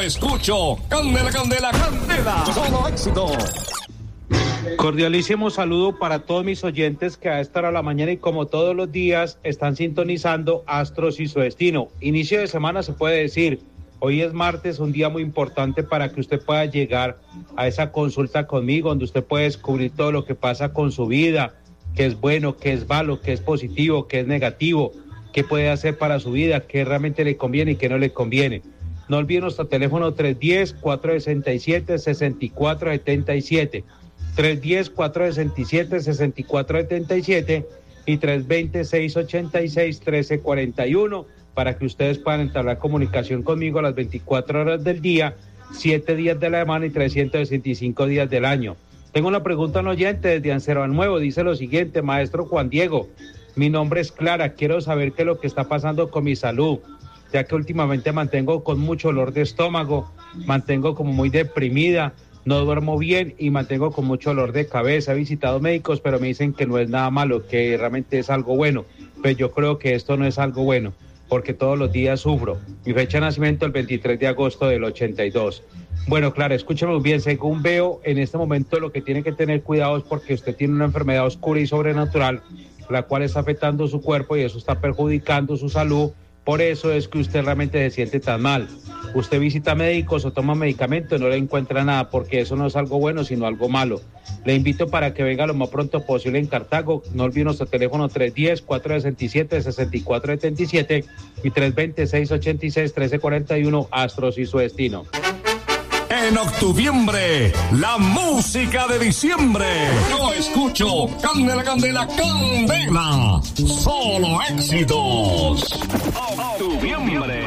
escucho Candela, Candela, Candela. Solo éxito. Cordialísimo saludo para todos mis oyentes que a esta hora de la mañana y como todos los días están sintonizando Astros y su destino. Inicio de semana se puede decir, hoy es martes, un día muy importante para que usted pueda llegar a esa consulta conmigo, donde usted puede descubrir todo lo que pasa con su vida, qué es bueno, qué es malo, qué es positivo, qué es negativo, qué puede hacer para su vida, qué realmente le conviene y qué no le conviene. No olviden nuestro teléfono 310-467-6477. 310-467-6477 y 320-686-1341 para que ustedes puedan entablar comunicación conmigo a las 24 horas del día, 7 días de la semana y 365 días del año. Tengo una pregunta a un oyente desde Ancero Nuevo, dice lo siguiente: maestro Juan Diego, mi nombre es Clara, quiero saber qué es lo que está pasando con mi salud, ya que últimamente mantengo con mucho dolor de estómago, mantengo como muy deprimida, no duermo bien y mantengo con mucho dolor de cabeza. He visitado médicos, pero me dicen que no es nada malo, que realmente es algo bueno. Pero yo creo que esto no es algo bueno, porque todos los días sufro. Mi fecha de nacimiento el 23 de agosto del 82. Bueno, claro, escúchame muy bien. Según veo, en este momento lo que tiene que tener cuidado es porque usted tiene una enfermedad oscura y sobrenatural, la cual está afectando su cuerpo y eso está perjudicando su salud. Por eso es que usted realmente se siente tan mal. Usted visita médicos o toma medicamentos y no le encuentra nada, porque eso no es algo bueno, sino algo malo. Le invito para que venga lo más pronto posible en Cartago. No olvide nuestro teléfono 310-467-6477 y 320-686-1341, Astros y su destino. En octubre, la música de diciembre. Yo escucho Candela, Candela, Candela. Solo éxitos. Octubre.